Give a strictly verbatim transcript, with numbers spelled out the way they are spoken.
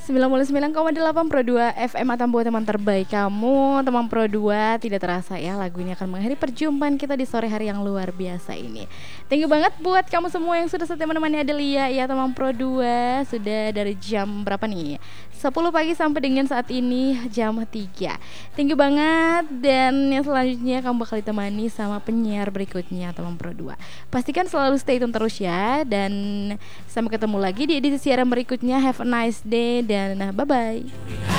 sembilan puluh sembilan koma delapan Pro dua F M Atambua, teman terbaik kamu. Teman Pro dua, tidak terasa ya lagu ini akan mengakhiri perjumpaan kita di sore hari yang luar biasa ini. Thank you banget buat kamu semua yang sudah setia menemani Adelia ya teman Pro dua. Sudah dari jam berapa nih? sepuluh pagi sampai dengan saat ini jam tiga. Thank you banget. Dan yang selanjutnya kamu bakal ditemani sama penyiar berikutnya teman Pro dua. Pastikan selalu stay tune terus ya. Dan sampai ketemu lagi di edisi siaran berikutnya. Have a nice day dan bye bye.